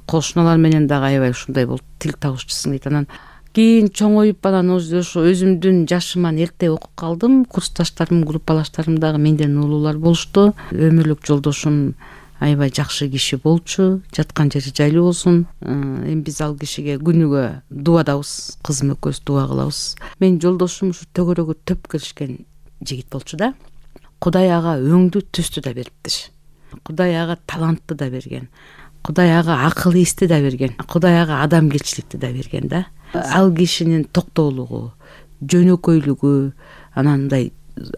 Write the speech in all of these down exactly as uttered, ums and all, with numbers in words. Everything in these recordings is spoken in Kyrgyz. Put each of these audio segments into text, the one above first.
кошуналар менен дагы аябай ушундай болуп тил табышчысың дейт. Анан кийин чоңоюп анан ошо өзүмдүн жашыман эрте окуп калдым. Курсташтарым, группалаштарым дагы менден улуулар болушту. Өмүрлүк жолдошум аябай жакшы киши болчу. Жаткан жери жайлуу болсун. Эми биз ал кишиге күнүгө дубадабыз, кызым экөөбүз дуба кылабыз. Менин жолдошум ушу төгөрөгө төп келишкен жигит болчу да. Кудай ага өңдү түстү да бериптир. Кудай ага талантты да берген. Кудай ага акыл эсти да берген. Кудай ага адамгерчиликти да берген да. Ал кишинин токтоолугу, жөнөкөйлүгү, анан мындай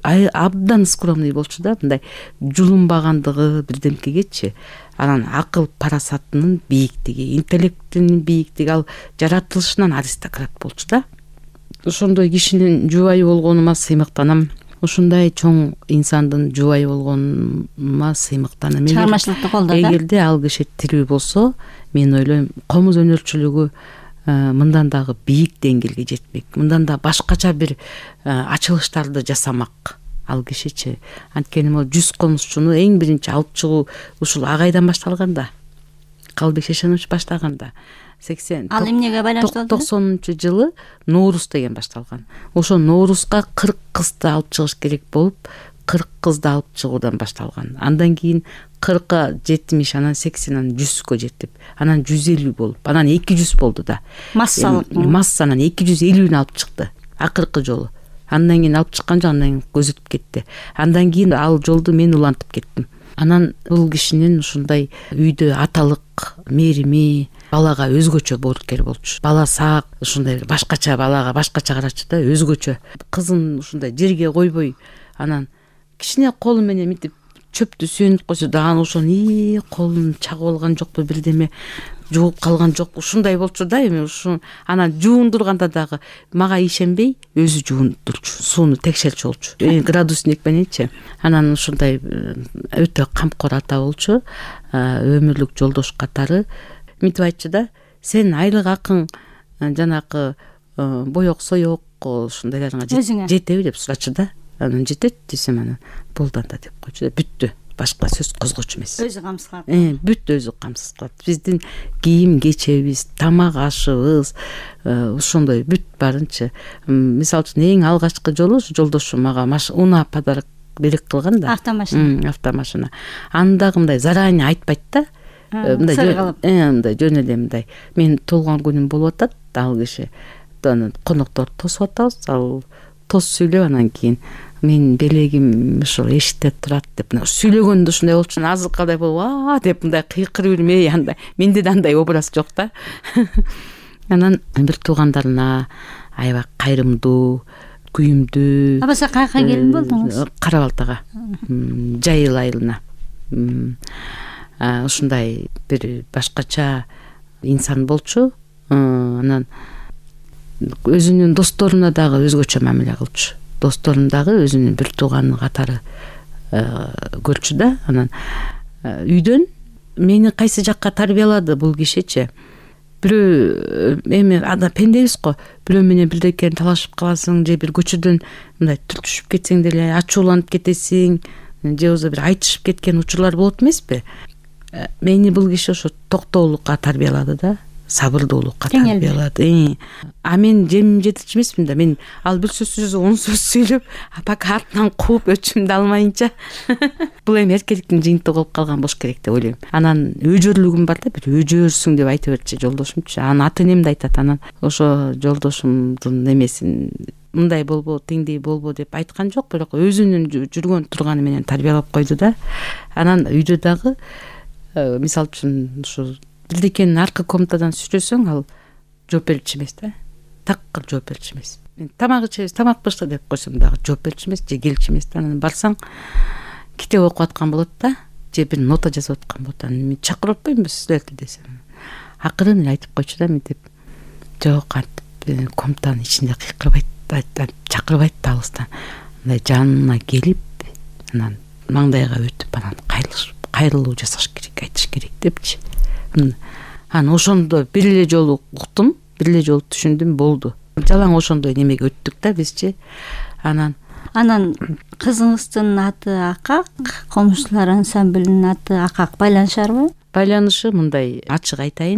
абдан скромный болчу да, мындай жулунбагандыгы бирдемкегечи. Анан акыл парасатынын бийиктиги, интеллектинин бийиктиги, ал жаратылышынан аристократ болчу да. Ошондой кишинин жубайы болгонума сыймыктанам. Ушундай чоң инсандын жубайы болгонума сыймыктанам. Чыгармачылыкты колдоо да. Эгерде ал киши тирүү болсо, мен ойлойм, комуз өнөрчүлүгү мындан дагы бийик деңгээлге жетмек. Мындан да башкача бир ачылыштарды жасамак ал кишичи. Анткени могу жүз комузчуну эң биринчи алып чыгуу ушул агайдан башталган да. Калбек Шешенович баштаган да. сексен Ал эмнеге байланыштуу? токсонунчу жылы Ноорус деген башталган. Ошо Ноорусга кырк кызды алып чыгыш керек болуп, кырк кызды алып чыгуудан башталган. Андан кийин кыркка жетимиш, анан сексен, анан жүзгө жетип, анан жүз элүү болуп, анан эки жүз болду да. Массалык. Массанан эки жүз элүүнү алып чыкты акыркы жолу. Андан кийин алып чыккан жок, андан кийин көзөтүп кетти. Андан кийин ал жолду мен улантып кеттим. Анан бул кишинин ушундай үйдө аталык мээрими, балага өзгөчө боорукер болчу. Бала саак, ушундай башкача, балага башкача карачу да, өзгөчө. Кызын ушундай жерге койбой, анан кичине колу менен мынтип чөптү сүйөнүп койсо дагы ошону и колун чагып алган жокпу, бирдеме жууп калган жок, ушундай болчу да. Эми ушу анан жуундурганда дагы мага ишенбей өзү жуундурчу, сууну текшерчү болчу, градусник мененчи. Анан ушундай өтө камкор ата болчу, өмүрлүк жолдош катары. Мынтип айтчу да, сен айлык акың жанакы боек соек ушундайларыңа жетеби деп сурачу да. Анан жетет десем, анан болду анда деп койчу да, бүттү. Башка сөз козгочу эмес. Өзү камсыз кылат. Э, бүт өзү камсыз кылат. Биздин кийим кечебиз, тамак ашыбыз, ошондой бүт барынчы. Мисалы үчүн эң алгачкы жолу жолдошум мага унаа подарок берек кылган да. Автомашина. Автомашина. Аны дагы мындай заранее айтпайт да. Мындай мындай жөн эле мындай. Мен толгон күнүм болуп атат, ал киши анан конокторду тосуп атабыз. Ал тос сүйлөп, анан кийин мен белегим ушул эшикте турат деп сүйлөгөндө ушундай болчу. Азыр кандай болуп а деп мындай кыйкырып жүрмөй, андай менде да андай образ жок да. Анан бир туугандарына аябай кайрымдуу, күйүмдүү. Абаса кайка келин болдуңуз? Кара Балтага. Жайыл айылына. Ушундай бир башкача инсан болчу. Анан өзүнүн досторуна дагы өзгөчө мамиле кылчу. Досторун дагы өзүнүн бир тууганы катары көрчү да. Анан үйдөн мени кайсы жакка тарбиялады бул кишичи. Бирөө эми анда пендебиз го. Бирөө менен бирдекени талашып каласың, же бир көчөдөн мындай түртүшүп кетсең деле ачууланып кетесиң, же болбосо бир айтышып кеткен учурлар болот эмеспи? Мени бул киши ошо токтоолукка тарбиялады да. Сабырдуулукка тарбиялады. А мен жем жетирчү эмесмин да. Мен ал бир сөз сөзү он сөз сүйлөп, пока артынан кууп өчүмдү алмайынча. Бул эми эркектиктин жыйынтыгы болуп калган болуш керек деп ойлойм. Анан өжөрлүгүм бар да, бир өжөрсүң деп айтып берчү жолдошумчу. Анан ата энем да айтат. Анан ошо жолдошумдун эмесин мындай болбо, теңдей болбо деп айткан жок, бирок өзүнүн жүргөн турганы менен тарбиялап койду да. Анан үйдө дагы мисалы үчүн ушу бирдекенин аркы комнатадан сүйлөсөң, ал жооп берчү эмес да. Такыр жооп берчү эмес. Мен тамак ичебиз, тамак бышты деп койсом дагы жооп берчү эмес, же келчү эмес да. Анан барсаң, китеп окуп аткан болот да, же бир нота жазып аткан болот. Анан мен чакырып атпаймынбы силерди десем. Акырын эле айтып койчу да, мынтип. Жок, антип комнатанын ичинде кыйкырбайт, чакырбайт да алыстан. Мындай жанына келип, анан маңдайга өтүп, анан кайрылышып, кайрылуу жасаш керек, айтыш керек депчи. Анан ошондо бир эле жолу уктум, бир эле жолу түшүндүм, болду. Жалаң ошондой немеге өттүк да бизчи. Анан Анан кызыңыздын аты Акак, комушулар ансамблинин аты Акак байланышарбы? Байланышы мындай ачык айтайын.